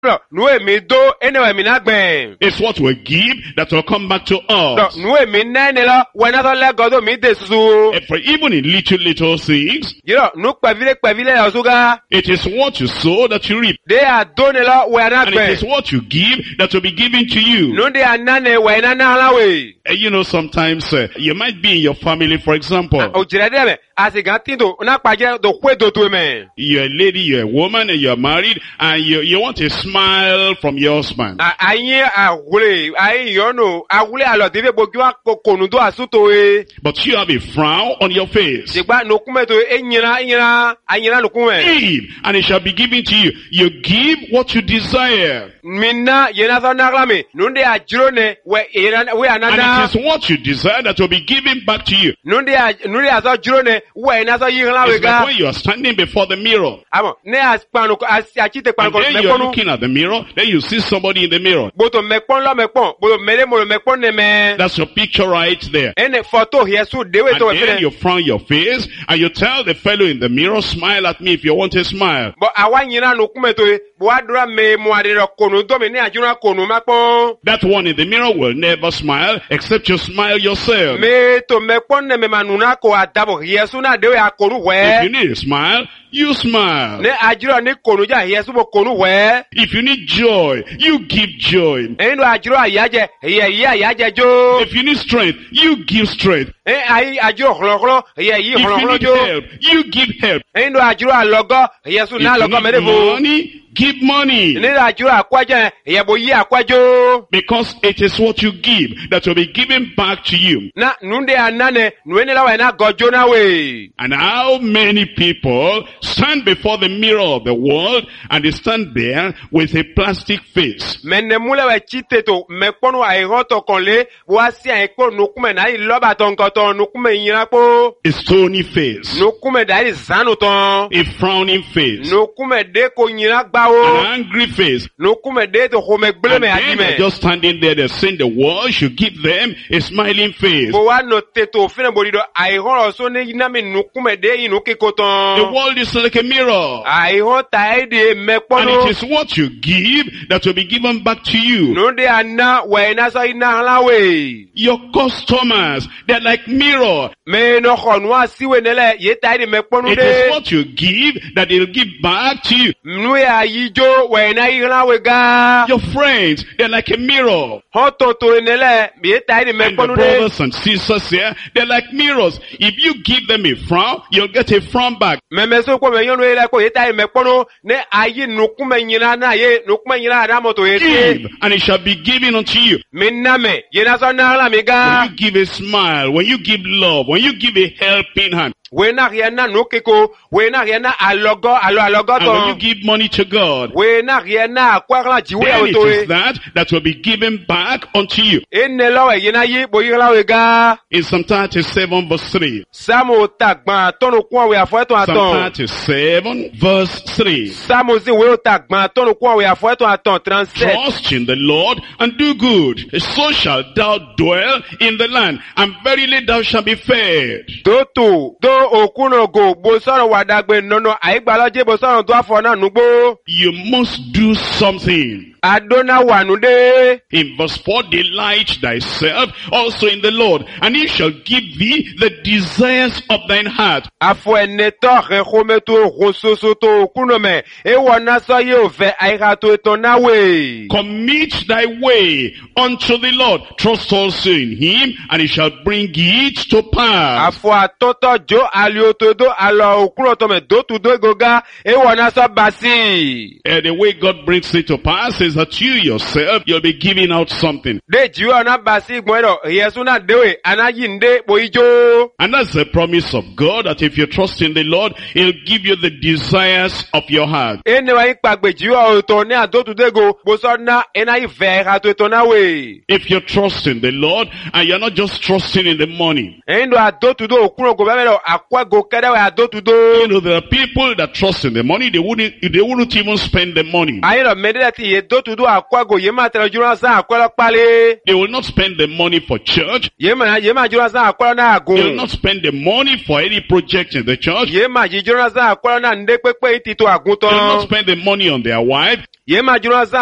It's what we give that will come back to us. And For even in little things, it is what you sow that you reap. And it is what you give that will be given to you. Sometimes you might be in your family, for example. You're a lady, you're a woman, and you're married, and you want a smile from your husband. But you have a frown on your face. Give, and it shall be given to you. You give what you desire. And it is what you desire that will be given back to you. It's like when you are standing before the mirror. And then you are looking at the mirror, then you see somebody in the mirror. That's your picture right there. And then you frown your face, and you tell the fellow in the mirror, smile at me if you want a smile. That one in the mirror will never smile, except you smile yourself. If you need a smile, you smile. If you need joy, you give joy. If you need strength, you give strength. If you need help, you give help. If you need money, give money. Because it is what you give that will be given back to you. And how many people stand before the mirror of the world and they stand there with a plastic face? A stony face. A frowning face. An angry face. And they're just standing there, they're saying the world should give them a smiling face. The world is like a mirror. And it is what you give that will be given back to you. Your customers, they're like mirror. It is what you give that they'll give back to you. Your friends, they're like a mirror. And the brothers and sisters here, they're like mirrors. If you give them a frown, you'll get a frown back. Give, and it shall be given unto you. When you give a smile, when you give love, when you give a helping hand, and when you give money to God, then it is that will be given back unto you. In Psalm 37 verse 3. Psalm 37 verse 3. Trust in the Lord and do good, so shall thou dwell in the land, and verily thou shalt be fed. You must do something. In verse 4, delight thyself also in the Lord, and he shall give thee the desires of thine heart. Commit thy way unto the Lord. Trust also in him, and he shall bring it to pass. The way God brings it to pass is that you yourself, you'll be giving out something. And that's the promise of God, that if you trust in the Lord, he'll give you the desires of your heart. If you trust in the Lord, and you're not just trusting in the money. You know, there are people that trust in the money, they wouldn't even spend the money. They will not spend the money for church. They will not spend the money for any project in the church. They will not spend the money on their wife. Yema